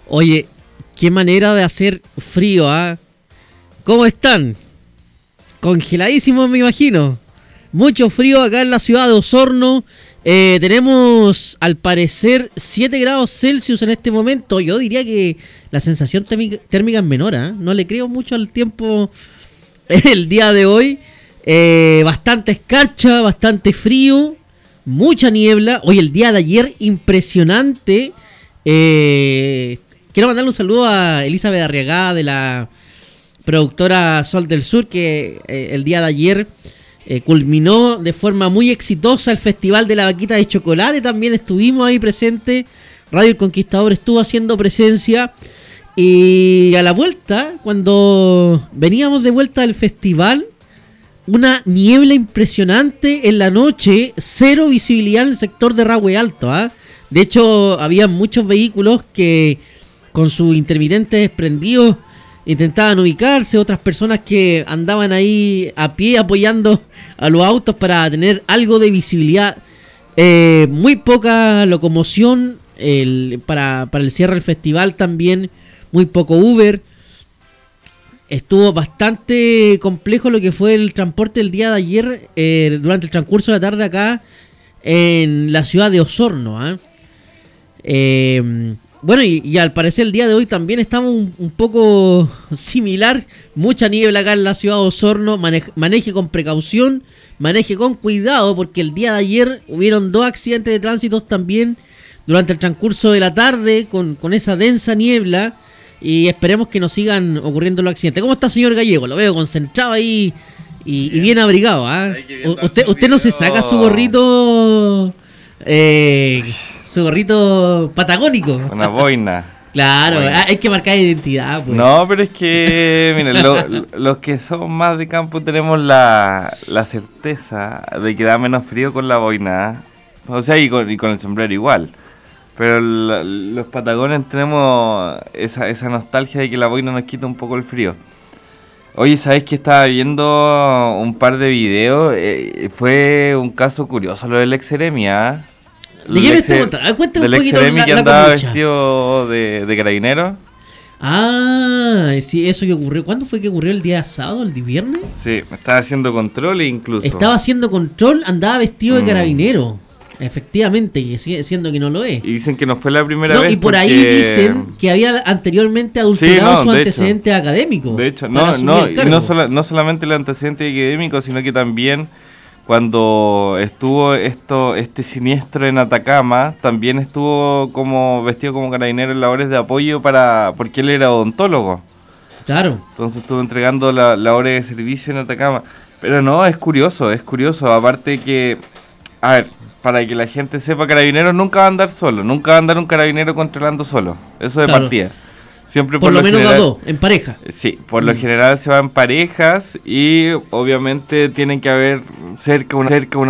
Oye, qué manera de hacer frío, ¿ah? ¿Cómo están? Congeladísimos, me imagino. Mucho frío acá en la ciudad de Osorno. Tenemos, al parecer, 7 grados Celsius en este momento. Yo diría que la sensación térmica es menor, ¿eh? No le creo mucho al tiempo el día de hoy. Bastante escarcha, bastante frío, mucha niebla. Hoy el día de ayer, impresionante. Quiero mandarle un saludo a Elizabeth Arriagada de la productora Sol del Sur, que el día de ayer culminó de forma muy exitosa el Festival de la Vaquita de Chocolate. También estuvimos ahí presentes. Radio El Conquistador estuvo haciendo presencia. Y a la vuelta, cuando veníamos de vuelta del festival, una niebla impresionante en la noche, cero visibilidad en el sector de Rahue Alto, ¿eh? De hecho, había muchos vehículos que con sus intermitentes prendidos intentaban ubicarse, otras personas que andaban ahí a pie apoyando a los autos para tener algo de visibilidad. Muy poca locomoción para el cierre del festival también, muy poco Uber. Estuvo bastante complejo lo que fue el transporte el día de ayer, durante el transcurso de la tarde acá en la ciudad de Osorno, ¿eh? Bueno, y al parecer el día de hoy también estamos un poco similar. Mucha niebla acá en la ciudad de Osorno. Maneje con precaución, maneje con cuidado, porque el día de ayer hubieron 2 accidentes de tránsito también durante el transcurso de la tarde con esa densa niebla. Y esperemos que no sigan ocurriendo los accidentes. ¿Cómo está, señor Gallego? Lo veo concentrado ahí y bien abrigado, ¿eh? Usted no se saca su gorrito... su gorrito patagónico. Una boina. Claro, hay que marcar identidad, pues. No, pero es que, miren, los que somos más de campo tenemos la certeza de que da menos frío con la boina. O sea, y con el sombrero igual. Pero los patagones tenemos esa nostalgia de que la boina nos quita un poco el frío. Oye, ¿sabes que estaba viendo un par de videos? Fue un caso curioso lo del ex-Seremi, ¿eh? ¿De qué me estás contando? Cuéntame un poquito Seremi que andaba vestido de carabinero. Ah, sí, eso que ocurrió. ¿Cuándo fue que ocurrió? ¿El día sábado? ¿El día viernes? Sí, estaba haciendo controles incluso. Estaba haciendo control, andaba vestido de carabinero. Efectivamente, y sigue siendo que no lo es. Y dicen que no fue la primera vez. Y por ahí dicen que había anteriormente adulterado sus antecedentes académicos. De hecho, no solamente el antecedente académico, sino que también cuando estuvo este siniestro en Atacama, también estuvo como vestido como carabinero en labores de apoyo porque él era odontólogo. Claro. Entonces estuvo entregando la labor de servicio en Atacama. Pero no, es curioso. Aparte que, a ver, para que la gente sepa, carabineros nunca va a andar solo, nunca va a andar un carabinero controlando solo. Eso de partida. Siempre por lo menos general, va 2, en pareja. Sí, por lo general se van parejas y obviamente tienen que haber cerca una